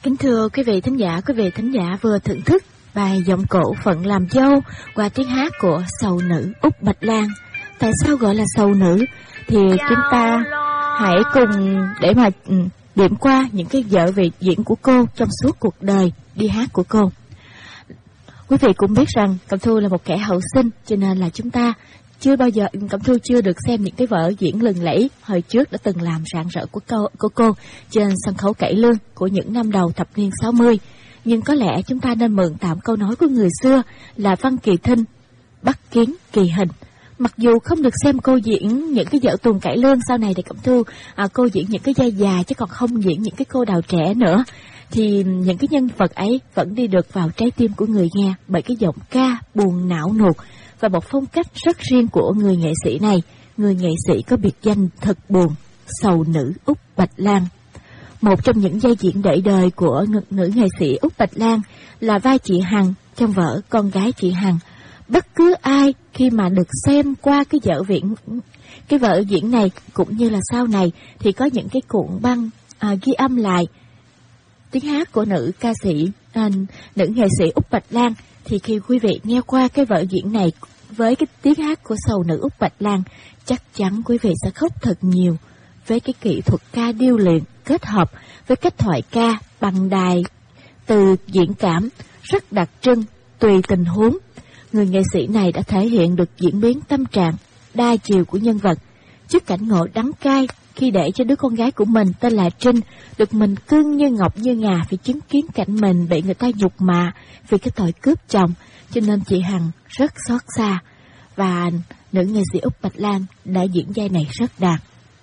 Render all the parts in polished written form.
Kính thưa quý vị thính giả vừa thưởng thức bài giọng cổ Phận Làm Dâu qua tiếng hát của sầu nữ Úc Bạch Lan. Tại sao gọi là sầu nữ? Thì chúng ta hãy cùng để mà điểm qua những cái vở vị diễn của cô trong suốt cuộc đời đi hát của cô. Quý vị cũng biết rằng Cẩm Thu là một kẻ hậu sinh, cho nên là chúng ta chưa bao giờ, Cẩm Thu chưa được xem những cái vở diễn lừng lẫy hồi trước đã từng làm rạng rỡ của cô trên sân khấu cải lương của những năm đầu thập niên 60. Nhưng có lẽ chúng ta nên mượn tạm câu nói của người xưa là văn kỳ thinh, bắt kiến kỳ hình. Mặc dù không được xem cô diễn những cái vở tuồng cải lương, sau này thì Cẩm Thu cô diễn những cái vai già chứ còn không diễn những cái cô đào trẻ nữa, thì những cái nhân vật ấy vẫn đi được vào trái tim của người nghe bởi cái giọng ca buồn não nuột và một phong cách rất riêng của người nghệ sĩ này, người nghệ sĩ có biệt danh thật buồn, sầu nữ Úc Bạch Lan. Một trong những vai diễn để đời của nữ nghệ sĩ Úc Bạch Lan là vai chị Hằng trong vở Con Gái Chị Hằng. Bất cứ ai khi mà được xem qua cái vở diễn này cũng như là sau này thì có những cái cuộn băng ghi âm lại tiếng hát của nữ ca sĩ, nữ nghệ sĩ Úc Bạch Lan, thì khi quý vị nghe qua cái vở diễn này với cái tiếng hát của sầu nữ Úc Bạch Lan, chắc chắn quý vị sẽ khóc thật nhiều với cái kỹ thuật ca điêu luyện kết hợp với cách thoại ca bằng đài từ diễn cảm rất đặc trưng tùy tình huống. Người nghệ sĩ này đã thể hiện được diễn biến tâm trạng đa chiều của nhân vật trước cảnh ngộ đắng cay khi để cho đứa con gái của mình tên là Trinh được mình cưng như ngọc như ngà phải chứng kiến cảnh mình bị người ta nhục mạ vì cái tội cướp chồng, cho nên chị Hằng rất xót xa và nữ nghệ sĩ Úc Bạch Lan đã diễn vai này rất đạt.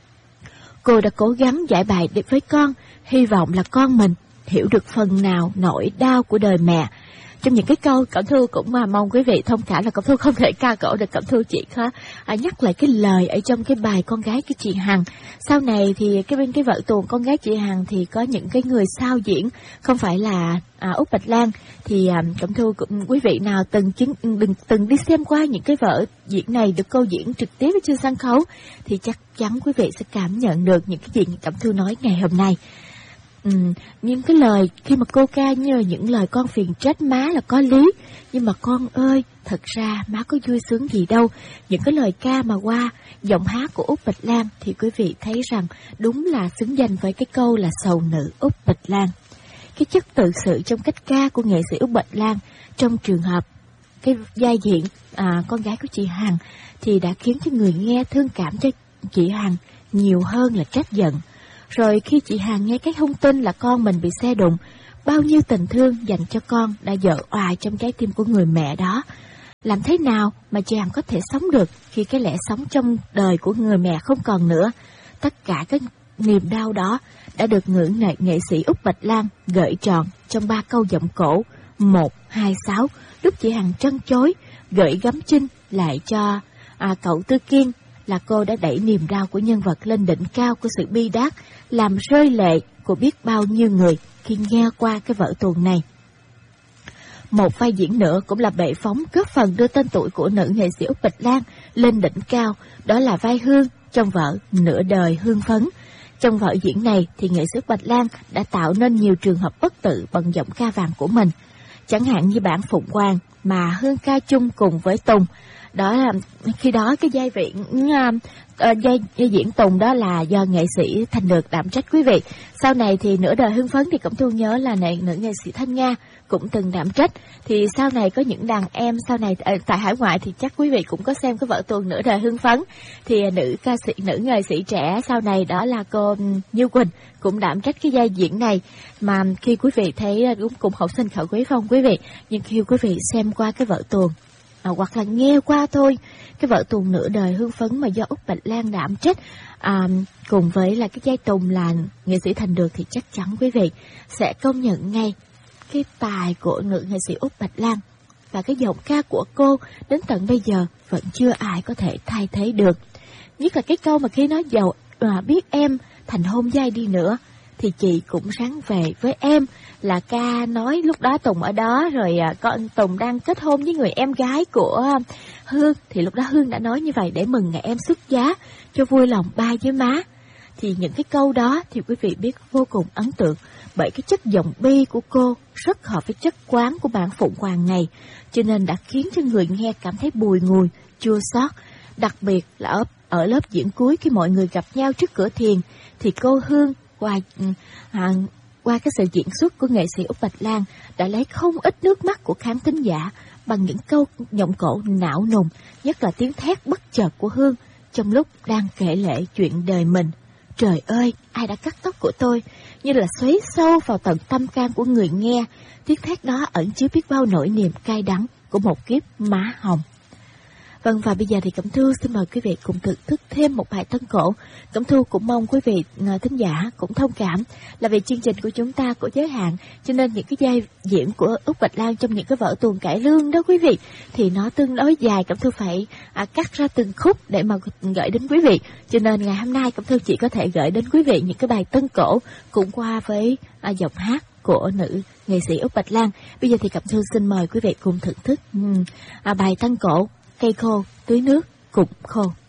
Cô đã cố gắng giải bày với con, hy vọng là con mình hiểu được phần nào nỗi đau của đời mẹ. Trong những cái câu Cẩm Thu cũng mong quý vị thông cảm là Cẩm Thu không thể ca cổ được, Cẩm Thu chỉ có nhắc lại cái lời ở trong cái bài Con Gái của chị Hằng. Sau này thì bên cái vở tuồng Con Gái chị Hằng thì có những cái người sao diễn không phải là Úc Bạch Lan, thì Cẩm Thu cũng quý vị nào từng đi xem qua những cái vở diễn này được cô diễn trực tiếp trên sân khấu thì chắc chắn quý vị sẽ cảm nhận được những cái gì Cẩm Thu nói ngày hôm nay. Những cái lời khi mà cô ca như là những lời con phiền trách má là có lý, nhưng mà con ơi, thật ra má có vui sướng gì đâu. Những cái lời ca mà qua giọng hát của Úc Bạch Lan thì quý vị thấy rằng đúng là xứng danh với cái câu là sầu nữ Úc Bạch Lan. Cái chất tự sự trong cách ca của nghệ sĩ Úc Bạch Lan trong trường hợp cái vai diễn Con Gái của chị Hằng thì đã khiến cho người nghe thương cảm cho chị Hằng nhiều hơn là trách giận. Rồi khi chị Hằng nghe cái thông tin là con mình bị xe đụng, bao nhiêu tình thương dành cho con đã dở òa trong trái tim của người mẹ đó. Làm thế nào mà chị Hằng có thể sống được khi cái lẽ sống trong đời của người mẹ không còn nữa? Tất cả các niềm đau đó đã được nữ nghệ sĩ Úc Bạch Lan gợi tròn trong 3 câu giọng cổ 1, 2, 6, lúc chị Hằng trân chối gợi gắm Trinh lại cho cậu Tư Kiên, là cô đã đẩy niềm đau của nhân vật lên đỉnh cao của sự bi đát, làm rơi lệ của biết bao nhiêu người khi nghe qua cái vở tuồng này. Một vai diễn nữa cũng là bệ phóng góp phần đưa tên tuổi của nữ nghệ sĩ Úc Bạch Lan lên đỉnh cao, đó là vai Hương trong vở Nửa Đời Hương Phấn. Trong vở diễn này thì nghệ sĩ Úc Bạch Lan đã tạo nên nhiều trường hợp bất tử bằng giọng ca vàng của mình. Chẳng hạn như bản Phụng Hoàng mà Hương ca chung cùng với Tùng. Đó là khi đó cái vai diễn Tùng đó là do nghệ sĩ Thành Được đảm trách quý vị. Sau này thì Nửa Đời Hưng Phấn thì Cẩm Thu nhớ là nữ nghệ sĩ Thanh Nga cũng từng đảm trách. Thì sau này có những đàn em sau này tại hải ngoại thì chắc quý vị cũng có xem cái vở tuồng Nửa Đời Hưng Phấn. Thì nữ nghệ sĩ trẻ sau này đó là cô Như Quỳnh cũng đảm trách cái vai diễn này. Mà khi quý vị thấy đúng cùng học sinh khảo Quý Phong quý vị, nhưng khi quý vị xem qua cái vở tuồng hoặc là nghe qua thôi cái vở tuồng Nửa Đời Hương Phấn mà do Úc Bạch Lan đảm trách cùng với là cái vai Tùng là nghệ sĩ Thành Được thì chắc chắn quý vị sẽ công nhận ngay cái tài của nữ nghệ sĩ Úc Bạch Lan, và cái giọng ca của cô đến tận bây giờ vẫn chưa ai có thể thay thế được. Nhất là cái câu mà khi nói giàu biết em thành hôn giai đi nữa thì chị cũng ráng về với em, là ca nói lúc đó Tùng ở đó rồi con Tùng đang kết hôn với người em gái của Hương, thì lúc đó Hương đã nói như vậy để mừng ngày em xuất giá cho vui lòng ba với má. thì những cái câu đó thì quý vị biết vô cùng ấn tượng, bởi cái chất giọng bi của cô rất hợp với chất quán của bản Phụng Hoàng này, cho nên đã khiến cho người nghe cảm thấy bùi ngùi, chua xót. Đặc biệt là ở lớp diễn cuối, khi mọi người gặp nhau trước cửa thiền, thì cô Hương qua cái sự diễn xuất của nghệ sĩ Úc Bạch Lan đã lấy không ít nước mắt của khán thính giả bằng những câu giọng cổ não nùng, nhất là tiếng thét bất chợt của Hương trong lúc đang kể lể chuyện đời mình. Trời ơi, ai đã cắt tóc của tôi, như là xoáy sâu vào tận tâm can của người nghe. Tiếng thét đó ẩn chứa biết bao nỗi niềm cay đắng của một kiếp má hồng. Vâng, và bây giờ thì Cẩm Thu xin mời quý vị cùng thưởng thức thêm một bài tân cổ. Cẩm Thu cũng mong quý vị thính giả cũng thông cảm là vì chương trình của chúng ta có giới hạn, cho nên những cái giai diễn của Úc Bạch Lan trong những cái vở tuồng cải lương đó quý vị, thì nó tương đối dài, Cẩm Thu phải cắt ra từng khúc để mà gửi đến quý vị. Cho nên ngày hôm nay Cẩm Thu chỉ có thể gửi đến quý vị những cái bài tân cổ cũng qua với giọng hát của nữ nghệ sĩ Úc Bạch Lan. Bây giờ thì Cẩm Thu xin mời quý vị cùng thưởng thức bài tân cổ Cây khô tưới nước cũng khô.